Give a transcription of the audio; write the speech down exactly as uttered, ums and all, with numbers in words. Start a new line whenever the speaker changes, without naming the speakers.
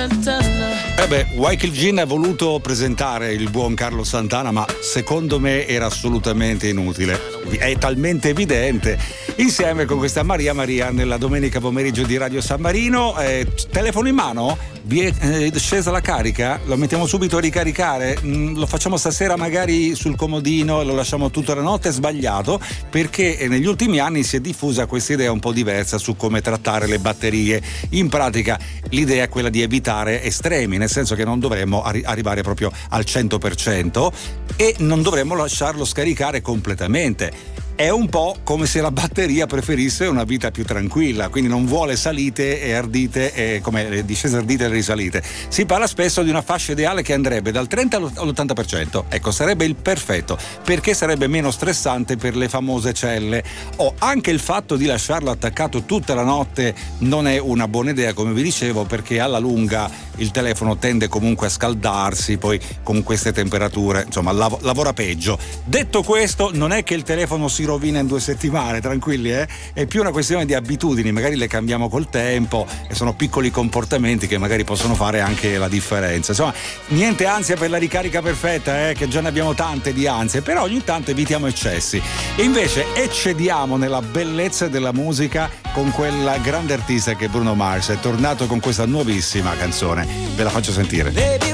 Eh beh, Wyclef Jean ha voluto presentare il buon Carlo Santana, ma secondo me era assolutamente inutile. È talmente evidente. Insieme con questa Maria Maria nella domenica pomeriggio di Radio San Marino. Eh, telefono in mano? Vi è eh, scesa la carica? Lo mettiamo subito a ricaricare? Mm, lo facciamo stasera magari sul comodino e lo lasciamo tutta la notte? È sbagliato, perché negli ultimi anni si è diffusa questa idea un po' diversa su come trattare le batterie. In pratica l'idea è quella di evitare estremi, nel senso che non dovremmo arri- arrivare proprio al cento per cento e non dovremmo lasciarlo scaricare completamente. È un po' come se la batteria preferisse una vita più tranquilla, quindi non vuole salite e ardite, e come discese ardite e risalite. Si parla spesso di una fascia ideale che andrebbe dal trenta all'ottanta per cento. Ecco, sarebbe il perfetto, perché sarebbe meno stressante per le famose celle. O anche il fatto di lasciarlo attaccato tutta la notte non è una buona idea, come vi dicevo, perché alla lunga il telefono tende comunque a scaldarsi, poi con queste temperature, insomma, lav- lavora peggio. Detto questo, non è che il telefono si rovina in due settimane, tranquilli, eh? È più una questione di abitudini, magari le cambiamo col tempo e sono piccoli comportamenti che magari possono fare anche la differenza. Insomma, niente ansia per la ricarica perfetta, eh? Che già ne abbiamo tante di ansie, però ogni tanto evitiamo eccessi. E invece eccediamo nella bellezza della musica con quella grande artista che è Bruno Mars. È tornato con questa nuovissima canzone, ve la faccio sentire.
Baby,